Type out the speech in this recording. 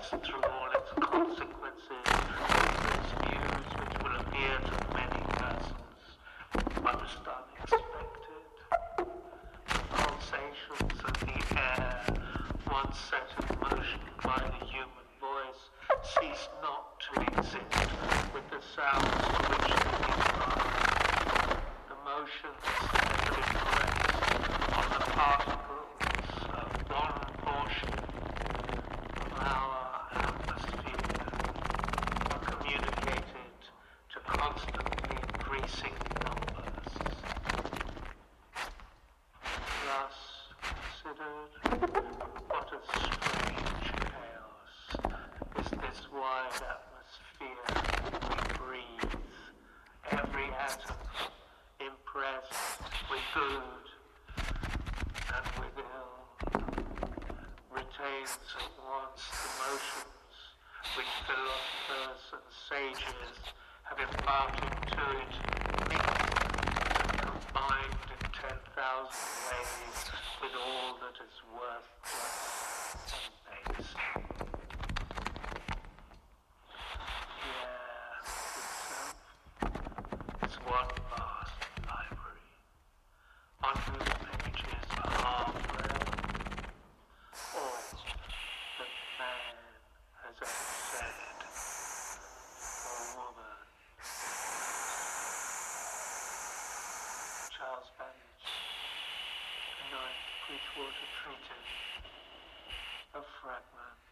reflects through all its consequences its views which will appear to many persons most unexpected. The pulsations of the air, once set in motion by the human voice, cease not to exist with the sounds to which they give rise. The motions that have impressed on the particles of one portion of our atmosphere are communicated to constantly increasing numbers. Thus considered, what a strange chaos is this wide atmosphere we breathe, every atom impressed with good and with ill, retains at once the motions which philosophers and sages have imparted to it, mixed and combined in 10,000 ways with all that is worthless and base. The air itself is one vast library, on whose pages are forever all that man has ever said or woman. Charles Babbage, The Ninth Bridgewater Treatise, a fragment.